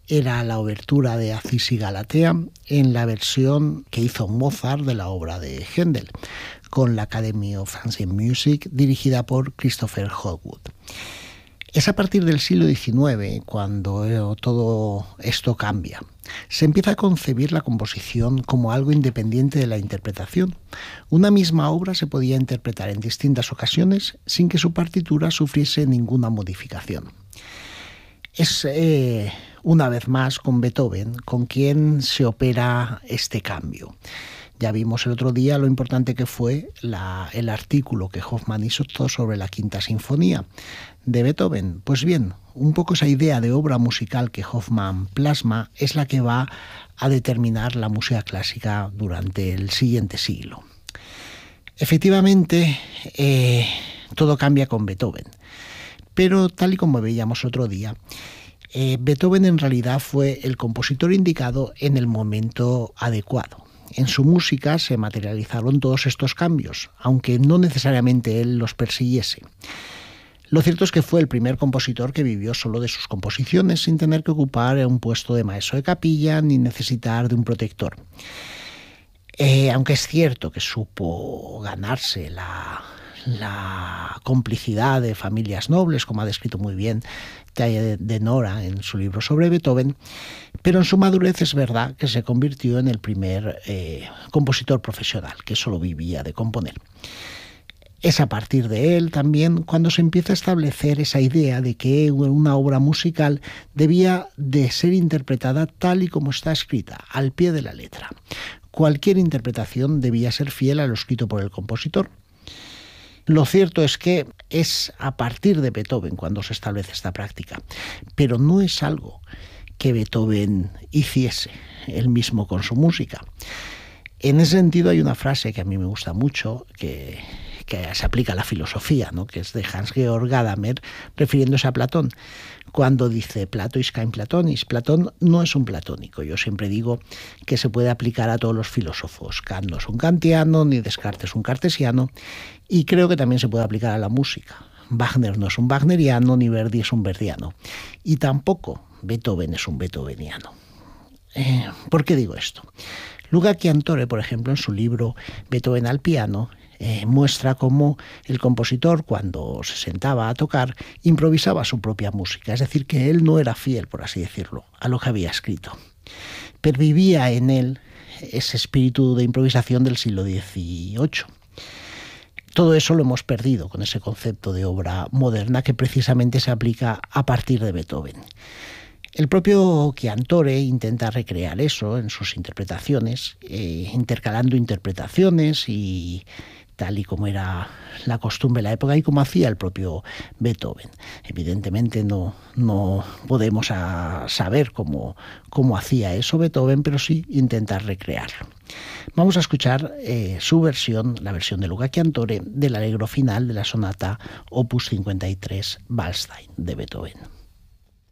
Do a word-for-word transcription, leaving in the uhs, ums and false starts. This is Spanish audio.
era la obertura de Acis y Galatea en la versión que hizo Mozart de la obra de Händel, con la Academy of Ancient Music dirigida por Christopher Hogwood. Es a partir del siglo diecinueve cuando todo esto cambia. Se empieza a concebir la composición como algo independiente de la interpretación. Una misma obra se podía interpretar en distintas ocasiones sin que su partitura sufriese ninguna modificación. Es eh, una vez más con Beethoven con quien se opera este cambio. Ya vimos el otro día lo importante que fue la, el artículo que Hofmann hizo sobre la Quinta Sinfonía de Beethoven. Pues bien, un poco esa idea de obra musical que Hofmann plasma es la que va a determinar la música clásica durante el siguiente siglo. Efectivamente, eh, todo cambia con Beethoven, pero tal y como veíamos otro día, eh, Beethoven en realidad fue el compositor indicado en el momento adecuado. En su música se materializaron todos estos cambios, aunque no necesariamente él los persiguiese. Lo cierto es que fue el primer compositor que vivió solo de sus composiciones sin tener que ocupar un puesto de maestro de capilla ni necesitar de un protector. Eh, aunque es cierto que supo ganarse la, la complicidad de familias nobles, como ha descrito muy bien de Nora en su libro sobre Beethoven, pero en su madurez es verdad que se convirtió en el primer eh, compositor profesional que solo vivía de componer. Es a partir de él también cuando se empieza a establecer esa idea de que una obra musical debía de ser interpretada tal y como está escrita, al pie de la letra. Cualquier interpretación debía ser fiel a lo escrito por el compositor. Lo cierto es que es a partir de Beethoven cuando se establece esta práctica, pero no es algo que Beethoven hiciese él mismo con su música. En ese sentido hay una frase que a mí me gusta mucho, que, que se aplica a la filosofía, ¿no? Que es de Hans-Georg Gadamer, refiriéndose a Platón, cuando dice Plato is kein Platonis. Platón no es un platónico. Yo siempre digo que se puede aplicar a todos los filósofos. Kant no es un kantiano, ni Descartes un cartesiano, y creo que también se puede aplicar a la música. Wagner no es un wagneriano, ni Verdi es un verdiano, y tampoco Beethoven es un beethoveniano. Eh, ¿Por qué digo esto? Luca Chiantore, por ejemplo, en su libro Beethoven al piano, Eh, muestra cómo el compositor, cuando se sentaba a tocar, improvisaba su propia música, es decir, que él no era fiel, por así decirlo, a lo que había escrito. Pervivía en él ese espíritu de improvisación del siglo dieciocho. Todo eso lo hemos perdido con ese concepto de obra moderna que precisamente se aplica a partir de Beethoven. El propio Chiantore intenta recrear eso en sus interpretaciones, eh, intercalando interpretaciones y tal y como era la costumbre de la época y como hacía el propio Beethoven. Evidentemente no, no podemos a saber cómo, cómo hacía eso Beethoven, pero sí intentar recrearlo. Vamos a escuchar eh, su versión, la versión de Luca Chiantore, del allegro final de la sonata Opus cincuenta y tres Waldstein de Beethoven.